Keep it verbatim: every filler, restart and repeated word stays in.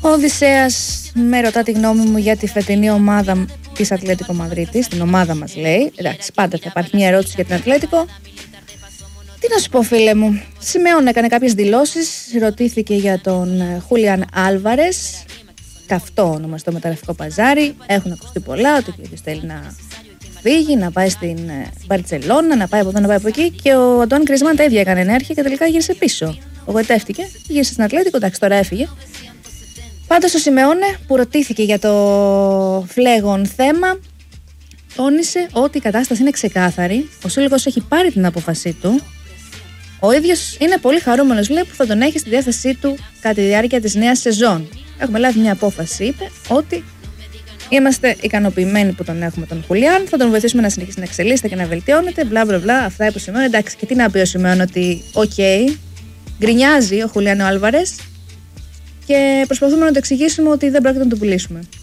Ο Οδυσσέας με ρωτά τη γνώμη μου για τη φετινή ομάδα της Ατλέτικο Μαδρίτης. Την ομάδα μας λέει. Εντάξει, πάντα θα υπάρχει μια ερώτηση για την Ατλέτικο. Τι να σου πω, φίλε μου. Σιμεών έκανε κάποιες δηλώσεις. Ρωτήθηκε για τον Χούλιαν Άλβαρες. Καυτό όνομα στο μεταγραφικό παζάρι. Έχουν ακουστεί πολλά. Ότι ο κ. θέλει να φύγει, να πάει στην Μπαρτσελώνα, να πάει από εδώ, να πάει από εκεί. Και ο Αντουάν Γκρίζμαν τα ίδια έκανε ενέργεια και τελικά γύρισε πίσω.Ογοητεύτηκε, γύρισε στην Ατλέτικο. Εντάξει, τώρα έφυγε. Πάντως ο Σιμεώνε, που ρωτήθηκε για το φλέγον θέμα, τόνισε ότι η κατάσταση είναι ξεκάθαρη. Ο σύλλογος έχει πάρει την απόφασή του. Ο ίδιος είναι πολύ χαρούμενος, λέει, που θα τον έχει στη διάθεσή του κατά τη διάρκεια της νέας σεζόν. Έχουμε λάβει μια απόφαση, είπε, ότι είμαστε ικανοποιημένοι που τον έχουμε τον Χουλιάν. Θα τον βοηθήσουμε να συνεχίσει να εξελίσσεται και να βελτιώνεται. Μπλα μπλα μπλα. Αυτά είπε ο Σιμεώνε. Εντάξει, και τι να πει ο Σιμεώνε, ότι οκ, okay, γκρινιάζει ο Χουλιάν ο Άλβαρες και προσπαθούμε να το εξηγήσουμε ότι δεν πρόκειται να τον πουλήσουμε.